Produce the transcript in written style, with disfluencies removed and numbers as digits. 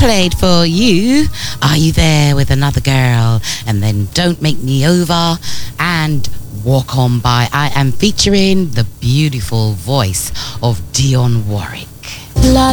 played for you Are You There With Another Girl, and then Don't Make Me Over and Walk On By. I am featuring the beautiful voice of Dionne Warwick. La